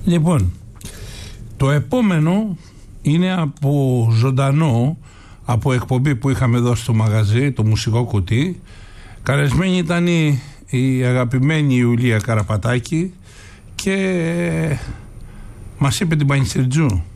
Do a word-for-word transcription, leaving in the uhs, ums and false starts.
Λοιπόν, το επόμενο είναι από ζωντανό, από εκπομπή που είχαμε εδώ στο μαγαζί, το μουσικό κουτί. Καλεσμένη ήταν η, η αγαπημένη Ιουλία Καραπατάκη και μας είπε την Πανιστριτζού.